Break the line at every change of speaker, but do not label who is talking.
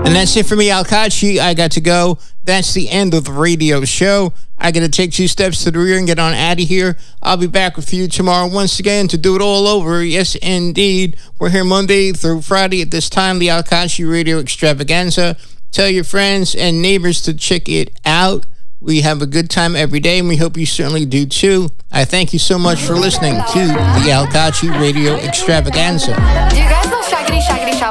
And that's it for me, Alkachi. I got to go. That's the end of the radio show. I got to take 2 steps to the rear and get on out of here. I'll be back with you tomorrow once again to do it all over. Yes, indeed. We're here Monday through Friday at this time, the Alkachi Radio Extravaganza. Tell your friends and neighbors to check it out. We have a good time every day, and we hope you certainly do too. I thank you so much for listening to the Alkachi Radio Extravaganza.
Do you guys know Shaggity Shaggity Shop